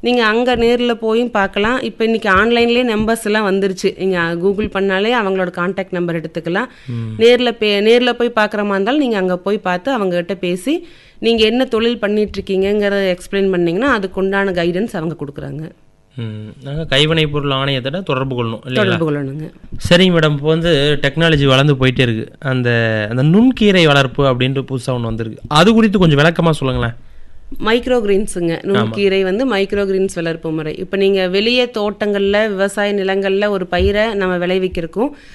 நீங்கள் அங்கே நேரில் போயும் பார்க்கலாம். இப்போ இன்றைக்கி ஆன்லைன்லேயே நம்பர்ஸ் எல்லாம் வந்துருச்சு. நீங்கள் கூகுள் பண்ணாலே அவங்களோட கான்டாக்ட் நம்பர் எடுத்துக்கலாம். நேரில் போய் பார்க்குற மாதிரி இருந்தாலும் நீங்கள் அங்கே போய் பார்த்து அவங்ககிட்ட பேசி நீங்கள் என்ன தொழில் பண்ணிகிட்ருக்கீங்கிறத எக்ஸ்பிளைன் பண்ணிங்கன்னா அதுக்கு உண்டான கைடன்ஸ் அவங்க கொடுக்குறாங்க. நாங்கள் கைவினை பொருள் ஆணையத்தோட தொடர்பு கொள்ளணும் இல்லைங்களா? தொடர்பு கொள்ளணுங்க. சரிங்க மேடம். இப்போ வந்து டெக்னாலஜி வளர்ந்து போயிட்டே இருக்குது. அந்த நுண்கீரை வளர்ப்பு அப்படின்ட்டு புதுசாக ஒன்று வந்திருக்கு. அது குறித்து கொஞ்சம் விளக்கமாக சொல்லுங்களேன். மைக்ரோ கிரீன்ஸுங்க. நுண்கீரை வந்து மைக்ரோ கிரீன்ஸ் வளர்ப்பு முறை. இப்போ நீங்கள் வெளியே தோட்டங்களில் விவசாய நிலங்களில் ஒரு பயிரை நம்ம விளைவிக்கிறக்கும்